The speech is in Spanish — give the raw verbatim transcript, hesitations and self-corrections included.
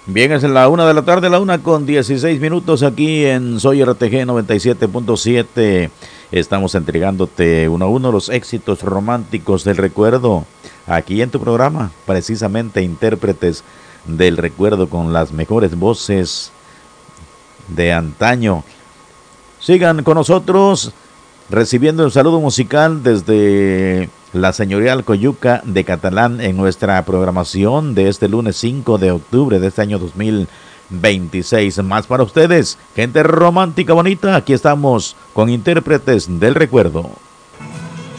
Bien, es la una de la tarde, la una con dieciséis minutos aquí en Soy R T G noventa y siete punto siete. Estamos entregándote uno a uno los éxitos románticos del recuerdo. Aquí en tu programa, precisamente intérpretes del recuerdo con las mejores voces de antaño. Sigan con nosotros recibiendo un saludo musical desde la señorial Coyuca de Catalán en nuestra programación de este lunes cinco de octubre de este año dos mil veintiséis. Más para ustedes, gente romántica bonita, aquí estamos con intérpretes del recuerdo.